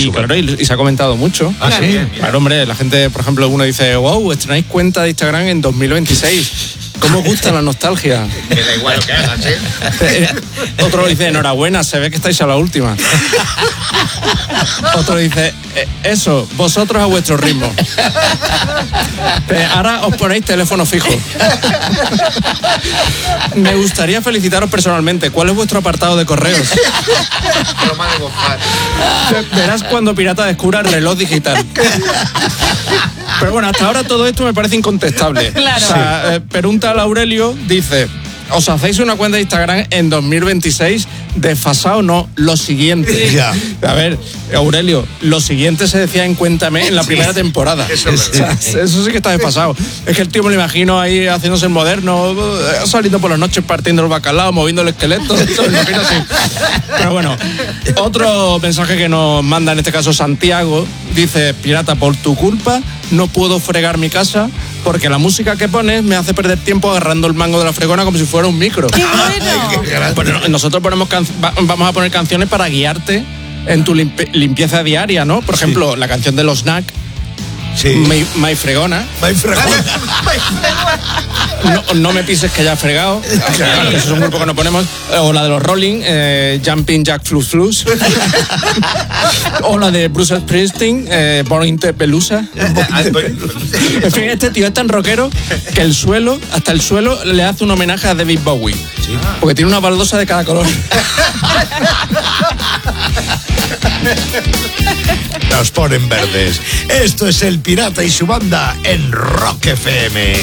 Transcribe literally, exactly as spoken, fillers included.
y claro, y, y se ha comentado mucho. Ah, claro. sí. Claro, hombre, la gente, por ejemplo, uno dice, wow, estrenáis cuenta de Instagram en dos mil veintiséis. ¿Cómo os gusta la nostalgia? Me da igual lo que hagas, ¿eh? Otro dice, enhorabuena, se ve que estáis a la última. Otro dice, eso, vosotros a vuestro ritmo. Ahora os ponéis teléfono fijo. Me gustaría felicitaros personalmente. ¿Cuál es vuestro apartado de correos? Verás cuando Pirata descubra el reloj digital. Pero bueno, hasta ahora todo esto me parece incontestable. Claro. O sea, eh, Perunta Aurelio dice, os hacéis una cuenta de Instagram en dos mil veintiséis, desfasado no, lo siguiente. Ya. A ver, Aurelio, lo siguiente se decía en Cuéntame en la primera temporada. Eso es o sea, eso sí que está desfasado. Es que el tío me lo imagino ahí haciéndose el moderno, saliendo por las noches partiendo el bacalao, moviendo el esqueleto. Eso me imagino así. Pero bueno, otro mensaje que nos manda en este caso Santiago, dice, Pirata, por tu culpa no puedo fregar mi casa porque la música que pones me hace perder tiempo agarrando el mango de la fregona como si fuera un micro. ¡Qué bueno! Bueno, nosotros ponemos can- vamos a poner canciones para guiarte en tu limpi- limpieza diaria, ¿no? Por ejemplo, sí. La canción de los Snack, Sí. My, My Fregona. My Fregona. No, no me pises que ya he fregado. Claro, que eso es un grupo que no ponemos. O la de los Rolling, eh, Jumping Jack Flus Flus. O la de Bruce Springsteen, eh, Born in the Pelusa. En fin, este tío es tan rockero que el suelo, hasta el suelo, le hace un homenaje a David Bowie. Sí. Porque tiene una baldosa de cada color. Nos ponen verdes. Esto es El Pirata y su banda en Rock F M.